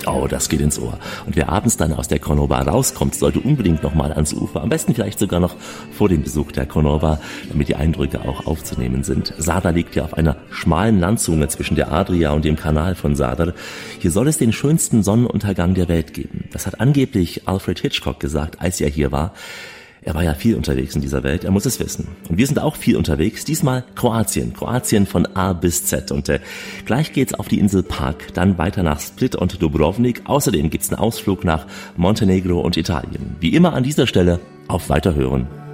Oh, das geht ins Ohr. Und wer abends dann aus der Cornova rauskommt, sollte unbedingt nochmal ans Ufer. Am besten vielleicht sogar noch vor dem Besuch der Cornova, damit die Eindrücke auch aufzunehmen sind. Zadar liegt ja auf einer schmalen Landzunge zwischen der Adria und dem Kanal von Zadar. Hier soll es den schönsten Sonnenuntergang der Welt geben. Das hat angeblich Alfred Hitchcock gesagt, als er hier war. Er war ja viel unterwegs in dieser Welt, er muss es wissen. Und wir sind auch viel unterwegs, diesmal Kroatien. Kroatien von A bis Z. Und gleich geht's auf die Insel Pag, dann weiter nach Split und Dubrovnik. Außerdem gibt's einen Ausflug nach Montenegro und Italien. Wie immer an dieser Stelle auf Weiterhören.